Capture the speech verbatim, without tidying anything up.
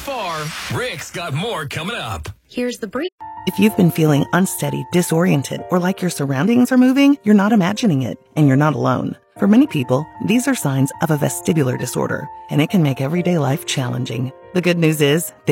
far. Rick's got more coming up. Here's the brief. If you've been feeling unsteady, disoriented, or like your surroundings are moving, you're not imagining it, and you're not alone. For many people, these are signs of a vestibular disorder, and it can make everyday life challenging. The good news is,